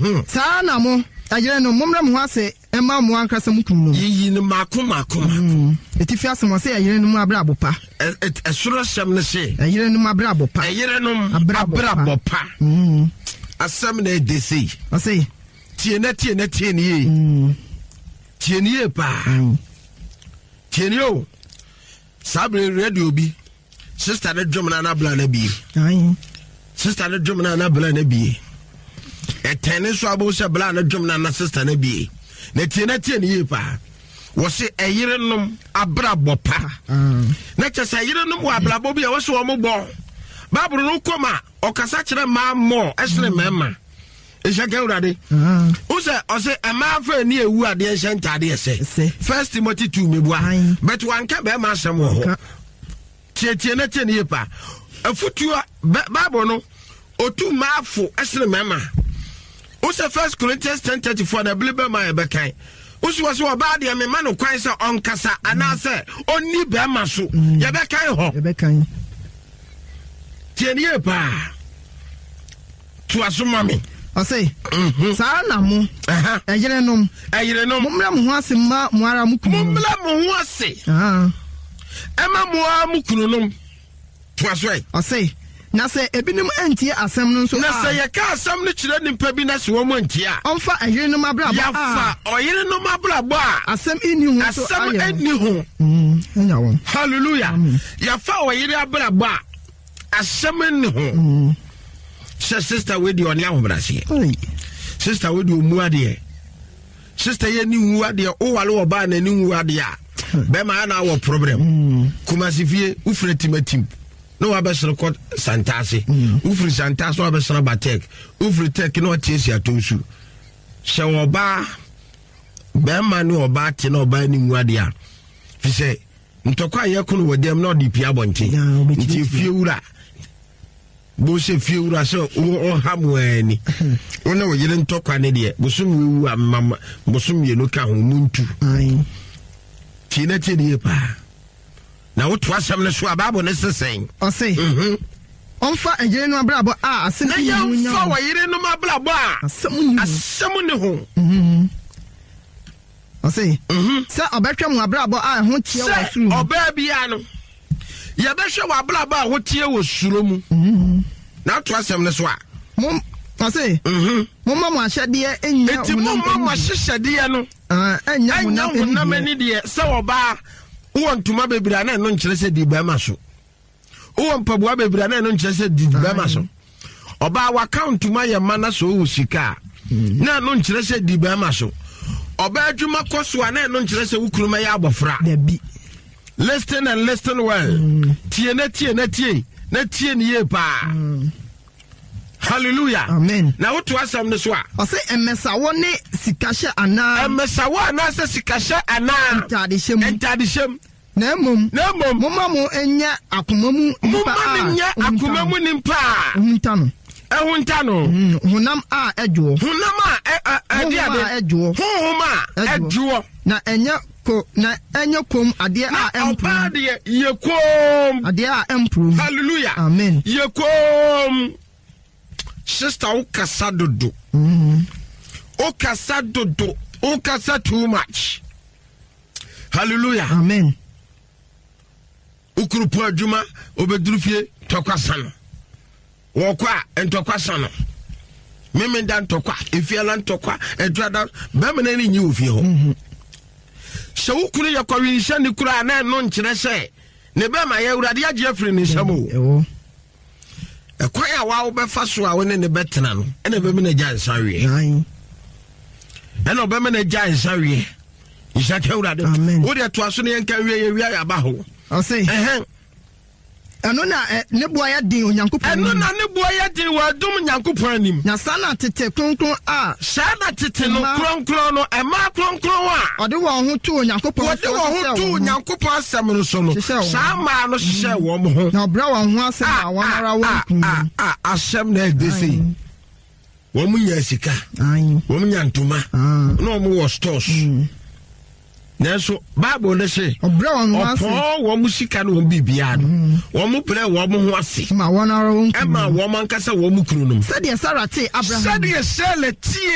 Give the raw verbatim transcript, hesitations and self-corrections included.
Sa na mo ayere no momra mo ase ema mo ankasa mu kunu yiyi ne mako mako mako etifi asemo se ayere no mu abra bopa esoro sem ne se ayere no mu abra bopa ayere no abra bopa asem na edesi ase tie na tie na tie ni tie ni pa tie ni o sabre radio bi sister na drum na na bla na bi ai sister na drum na na bla na bi etene so abo se bla na drum na na sister na bi na tie na tie ni pa wo se ayere no abra bopa na che se ayere no wa bla bo bi wo se wo mo bo Bible no koma okasa kire ma mo esre mema ejake urade o se o se ama fa ni ewu ade ehye ntade ese First Timothy two mebua but wan ka be ma asem wo tie tie na tie ni pa afutu Bible no otu mafo esre mema o se First Corinthians ten thirty-four na blibe ma e be kan o se wo ba de me ma no kwan se onkasa ana se oni be ma so ye be kan ho ye be kan tienie pa tu asumami o say sa na mo aha ayere nom ayere nom momra mo ho ase ma mo ara mu kunu momra mo ho ase ah ema mo ara mu kunu nom tu asoi o say na se ebinim antie asem no so na se ye ka asem no kire nimpa bi na se wo mo antie a onfa ayere nom abra ba ya fa oyere nom abra ba asem ini hu so asem eni hu mm nya won hallelujah ya fa oyere abra ba asem ni hu sister we di on ya hobrase sister we di omuade sister ye ni wuade o wale oba na ni wuade a be ma na wo problem kuma sifie ufre timatim no wa besere ko santase ufre santase wa besere batek ufre tek no tiesi atonsu she oba be ma ni oba ti na oba ni wuade a fi se ntokwa ye kunu wodem na odi pia bonte nti fie wura bo se fie wura so o hamwani ona wo yire ntokwa ne de bo so wu amama bo so ye no ka ho muntu ai tina tini pa na wo to asem ne so ababo ne sesen o say mhm onfa ejere no abrabo a asem ni nya fa wo yire no abrabo a asem ni asem ni ho mhm o say mhm se obetwa mu abrabo a ho tie wo suru oba bia no ye behwe wo abrabo a ho tie wo suru mu mhm na to asem ne so a mom o say mhm mom ma hyede enya enti mom ma hyede no ah enya na mani de se oba wo ntuma bebira na no nkire se di ba ma so wo mpaboa bebira na no nkire se di ba ma so oba wa account ma ye mana so wo sika na no nkire se di ba ma so oba adwuma koso na no nkire se wukuruma ya abofra da bi listen and listen well tie na tie na tie na tie ni ye pa hallelujah amen na wo to asam ne so a o say emesa wo ne sikahye ana emesa wo na se sikahye ana entadishem entadishem na mum na mum mumma mo enya akomamu mumma enya akomamu nimpa hunta no ehunta no hunam a edwo hunam a ade ade edwo hunhuma edwo na enya ko na enya kom ade a empro ade ye kom ade a empro hallelujah amen ye kom sister o kasa dodo mhm o kasa dodo o kasa too much hallelujah amen ukurupu adwuma obedurufie tokwasa no wokwa entokwasa no meme dan tokwa efiala ntokwa edwada bemene ni nyi ofie ho se ukuru yakwawi nsha ni kura na no nkire se ne bema ya urade age afiri ni nsamo ewo ekwan ya wa obefa so a woni ne betena no ene bemene gya nsawie ai ene obemene gya nsawie ishake urade wo de to aso ne yanka wie ye wie ya ba ho o say eh eno na ne boa ya din onyankopon eno na ne boa ya din wa dum nyankopon anim na sana tete kronkron a sana tete no kronkron no e ma kronkron a ode wo ho to onyankopon ode wo ho to onyankopon asem no so no sa ma no hye wo mo ho na obra wo ho asem a wonara wo nkun a asem na edesi wo mu nya sika ai wo mu nya ntoma no mo wo stores Neso Bible ne se obra won ase opo wo mu sika no bibia no wo mu pre wo mu ho ase ma wonara wo nkun e ma wo man kasa wo mu kunu no se de sarate Abraham se de se le tie